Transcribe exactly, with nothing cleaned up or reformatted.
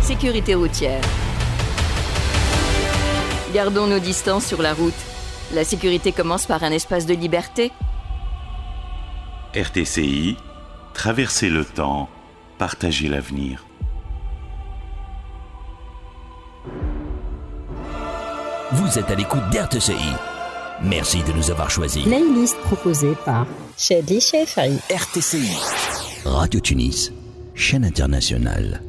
Sécurité routière. Gardons nos distances sur la route. La sécurité commence par un espace de liberté. R T C I, traverser le temps, partager l'avenir. Vous êtes à l'écoute d'R T C I. Merci de nous avoir choisis. Playlist proposée par Shadly Shefari. R T C I. Radio Tunis, chaîne internationale.